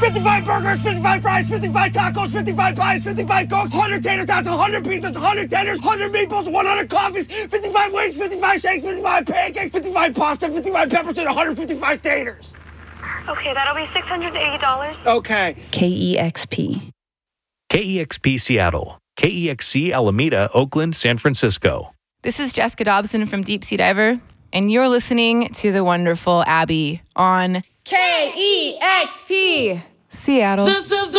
55 burgers, 55 fries, 55 tacos, 55 pies, 55 cokes, 100 tater tots, 100 pizzas, 100 tenders, 100 meatballs, 100 coffees, 55 wings, 55 shakes, 55 pancakes, 55 pasta, 55 peppers, and 155 taters. Okay, that'll be $680. Okay. KEXP. KEXP Seattle. KEXC Alameda, Oakland, San Francisco. This is Jessica Dobson from Deep Sea Diver, and you're listening to the wonderful Abby on KEXP Seattle. This is the